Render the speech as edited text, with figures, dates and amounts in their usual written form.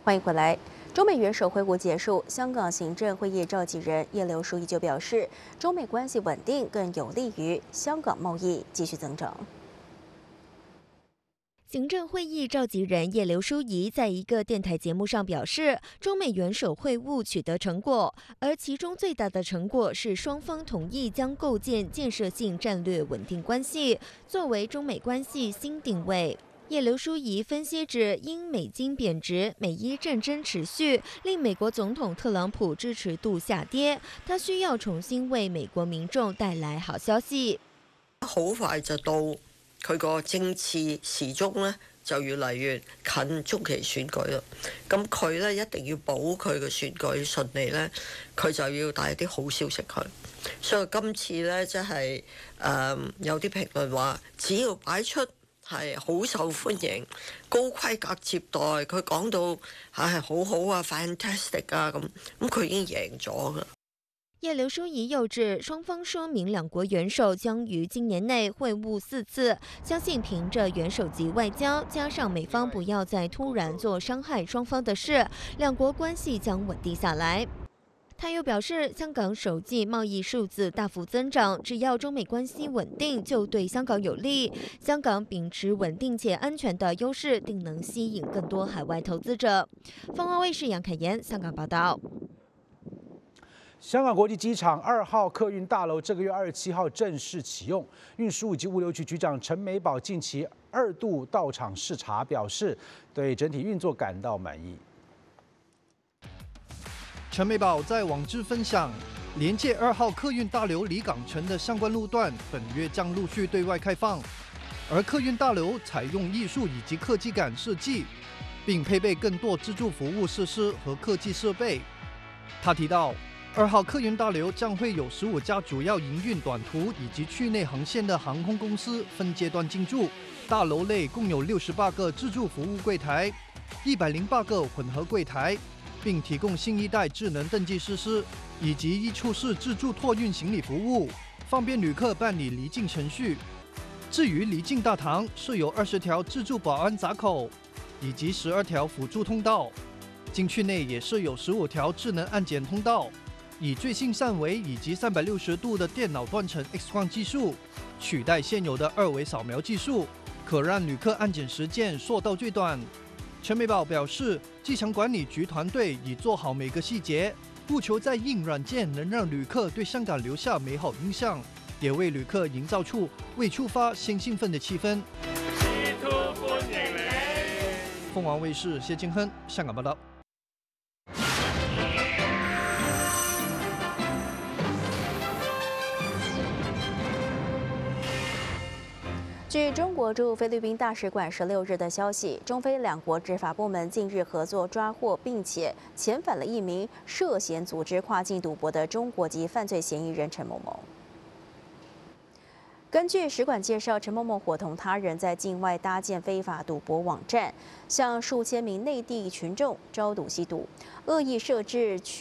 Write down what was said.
欢迎回来。中美元首会晤结束，香港行政会议召集人叶刘淑仪就表示，中美关系稳定更有利于香港贸易继续增长。 行政会议召集人叶刘淑仪在一个电台节目上表示，中美元首会晤取得成果，而其中最大的成果是双方同意将构建建设性战略稳定关系作为中美关系新定位。叶刘淑仪分析指，因美金贬值、美伊战争持续，令美国总统特朗普支持度下跌，他需要重新為美國民眾帶來好消息。 好快就到佢個政治時鐘咧，就越嚟越近中期選舉啦。咁佢咧一定要保佢嘅選舉順利咧，佢就要帶啲好消息去。所以今次咧，即係有啲評論話，只要擺出係好受歡迎、高規格接待，佢講到係好好啊、fantastic 啊咁佢已經贏咗㗎。 叶劉淑儀又指，雙方說明兩國元首將於今年內會晤4次，相信憑着元首級外交，加上美方不要再突然做傷害雙方的事，兩國關係將穩定下來。他又表示，香港首季貿易數字大幅增長，只要中美關係穩定，就對香港有利。香港秉持穩定且安全的優勢，定能吸引更多海外投資者。鳳凰衛視楊凱妍香港報道。 香港國際機場2號客運大樓這個月27號正式啟用，運輸以及物流局局長陳美寶近期2度到場視察，表示對整體運作感到滿意。 陳美寶在網誌分享，連接2號客運大樓離港城的相關路段，本月將陸續對外開放。而客運大樓採用藝術以及科技感設計，並配備更多自助服務設施和科技設備。他提到，2號客運大樓將會有15家主要營運短途以及區內航線的航空公司分階段進駐。大樓內共有68個自助服務櫃台，108個混合櫃台，並提供新一代智能登記設施，以及一處式自助托運行李服務，方便旅客辦理離境程序。至於離境大堂，設有20條自助保安閘口，以及12條輔助通道。禁區內也設有15條智能安檢通道。以最新三維以及360度的電腦斷層 X 光技術取代現有的2維掃描技術，可讓旅客安檢時間縮到最短。陳美寶表示，機場管理局團隊已做好每個細節，務求在硬軟件能讓旅客對香港留下美好印象，也為旅客營造出未出發先興奮的氣氛。歡迎你！鳳凰衛視謝金亨香港報道。 據中國駐菲律賓大使館16日的消息，中菲兩國執法部門近日合作抓獲並且遣返了一名涉嫌組織跨境賭博的中國籍犯罪嫌疑人陳某某。根據使館介紹，陳某某夥同他人在境外搭建非法賭博網站，向數千名內地群眾招賭吸賭，惡意設置